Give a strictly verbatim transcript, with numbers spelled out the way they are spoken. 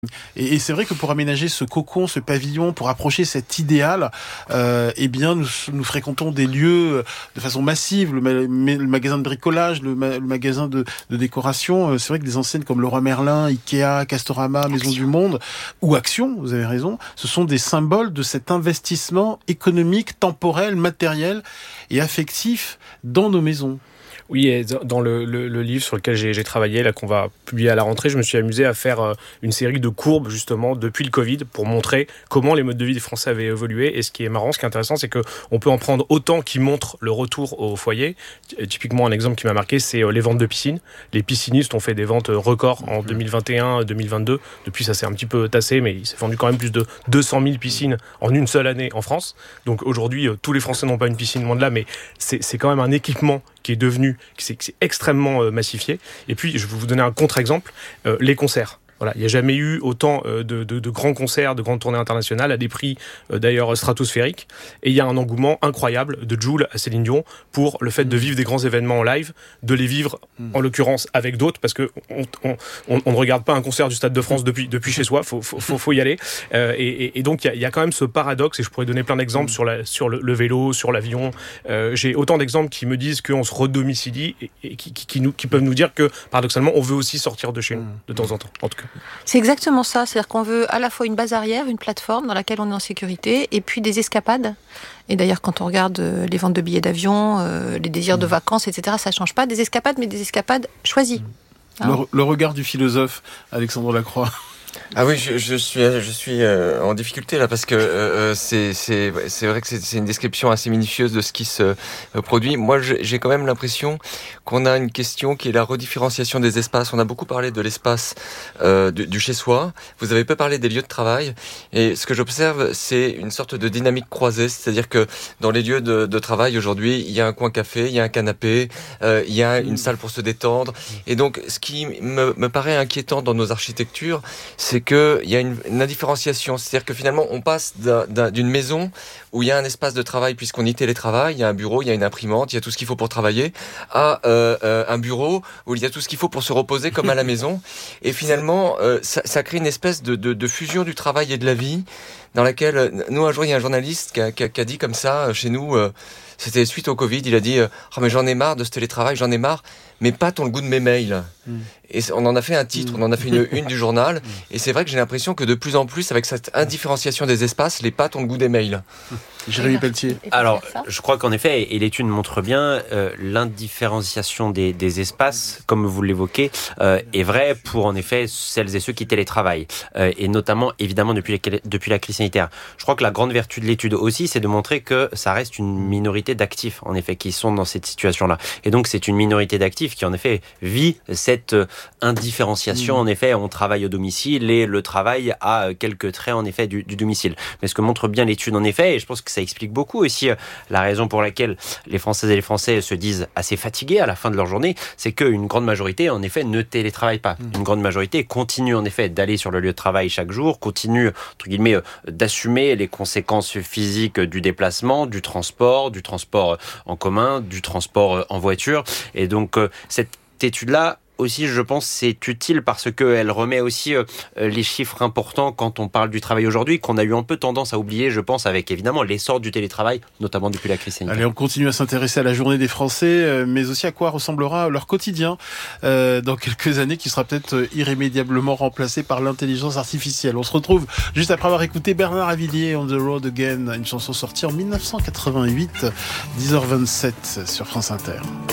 Et, et c'est vrai que pour aménager ce cocon, ce pavillon, pour approcher cet idéal, euh, eh bien, nous, nous fréquentons des lieux de façon massive, le, ma- le magasin de bricolage, le, ma- le magasin de, de décoration. C'est vrai que des enseignes comme Leroy Merlin, Ikea, Castorama, Maison du Monde ou Action, vous avez raison, ce sont des symboles de cet investissement économique, temporel, matériel et affectif dans nos maisons. Oui, et dans le, le, le livre sur lequel j'ai, j'ai travaillé, là qu'on va publier à la rentrée, je me suis amusé à faire euh, une série de courbes justement depuis le Covid pour montrer comment les modes de vie des Français avaient évolué. Et ce qui est marrant, ce qui est intéressant, c'est que on peut en prendre autant qui montrent le retour au foyer. Et typiquement, un exemple qui m'a marqué, c'est euh, les ventes de piscines. Les piscinistes ont fait des ventes records en deux mille vingt et un, deux mille vingt-deux. Depuis, ça s'est un petit peu tassé, mais il s'est vendu quand même plus de deux cent mille piscines en une seule année en France. Donc aujourd'hui, euh, tous les Français n'ont pas une piscine, loin de là, mais c'est, c'est quand même un équipement qui est devenu, qui s'est, qui s'est extrêmement euh, massifié. Et puis, je vais vous donner un contre-exemple, euh, les concerts. Voilà, il n'y a jamais eu autant euh, de, de, de grands concerts, de grandes tournées internationales à des prix euh, d'ailleurs stratosphériques. Et il y a un engouement incroyable de Jul à Céline Dion pour le fait de vivre des grands événements en live, de les vivre en l'occurrence avec d'autres, parce que on, on, on, on ne regarde pas un concert du Stade de France depuis, depuis chez soi, faut, faut, faut, faut y aller. Euh, et, et, et donc il y, a, il y a quand même ce paradoxe, et je pourrais donner plein d'exemples sur, la, sur le, le vélo, sur l'avion. Euh, j'ai autant d'exemples qui me disent qu'on se redomicilie et, et qui, qui, qui, nous, qui peuvent nous dire que paradoxalement on veut aussi sortir de chez nous de temps en temps, en tout cas. C'est exactement ça, c'est-à-dire qu'on veut à la fois une base arrière, une plateforme dans laquelle on est en sécurité, et puis des escapades. Et d'ailleurs, quand on regarde les ventes de billets d'avion, euh, les désirs de vacances, et cetera, ça ne change pas. Des escapades, mais des escapades choisies. Le, le regard du philosophe Alexandre Lacroix. Ah oui, je, je suis, je suis euh, en difficulté là parce que euh, c'est, c'est, c'est vrai que c'est, c'est une description assez minutieuse de ce qui se euh, produit. Moi, j'ai quand même l'impression qu'on a une question qui est la redifférenciation des espaces. On a beaucoup parlé de l'espace euh, du, du chez-soi. Vous avez peu parlé des lieux de travail. Et ce que j'observe, c'est une sorte de dynamique croisée, c'est-à-dire que dans les lieux de, de travail aujourd'hui, il y a un coin café, il y a un canapé, euh, il y a une salle pour se détendre. Et donc, ce qui me, me paraît inquiétant dans nos architectures, c'est qu'il y a une, une indifférenciation. C'est-à-dire que finalement, on passe d'un, d'un, d'une maison où il y a un espace de travail, puisqu'on y télétravaille, il y a un bureau, il y a une imprimante, il y a tout ce qu'il faut pour travailler, à euh, euh, un bureau où il y a tout ce qu'il faut pour se reposer, comme à la maison. Et finalement, euh, ça, ça crée une espèce de, de, de fusion du travail et de la vie, dans laquelle, nous, un jour, il y a un journaliste qui a, qui a, qui a dit comme ça, chez nous, euh, c'était suite au Covid, il a dit « Oh mais j'en ai marre de ce télétravail, j'en ai marre, mais pas ton le goût de mes mails. Mm. » Et on en a fait un titre, on en a fait une une du journal, et c'est vrai que j'ai l'impression que de plus en plus, avec cette indifférenciation des espaces, les pattes ont le goût des mails. Jérémy Pelletier. Alors, je crois qu'en effet, et l'étude montre bien, euh, l'indifférenciation des, des espaces, comme vous l'évoquez, euh, est vraie pour en effet celles et ceux qui télétravaillent, euh, et notamment évidemment depuis la, depuis la crise sanitaire. Je crois que la grande vertu de l'étude aussi, c'est de montrer que ça reste une minorité d'actifs, en effet, qui sont dans cette situation-là. Et donc, c'est une minorité d'actifs qui, en effet, vit cette indifférenciation. En effet, on travaille au domicile et le travail a quelques traits, en effet, du, du domicile. Mais ce que montre bien l'étude, en effet, et je pense que ça explique beaucoup aussi la raison pour laquelle les Françaises et les Français se disent assez fatigués à la fin de leur journée, c'est qu'une grande majorité, en effet, ne télétravaille pas. Une grande majorité continue, en effet, d'aller sur le lieu de travail chaque jour, continue, entre guillemets, d'assumer les conséquences physiques du déplacement, du transport, du transport en commun, du transport en voiture. Et donc, cette étude-là, aussi, je pense, c'est utile parce qu'elle remet aussi euh, les chiffres importants quand on parle du travail aujourd'hui, qu'on a eu un peu tendance à oublier, je pense, avec évidemment l'essor du télétravail, notamment depuis la crise sanitaire. Allez, on continue à s'intéresser à la journée des Français, euh, mais aussi à quoi ressemblera leur quotidien euh, dans quelques années, qui sera peut-être irrémédiablement remplacé par l'intelligence artificielle. On se retrouve juste après avoir écouté Bernard Avilliers, On the Road Again, une chanson sortie en dix-neuf cent quatre-vingt-huit, dix heures vingt-sept sur France Inter.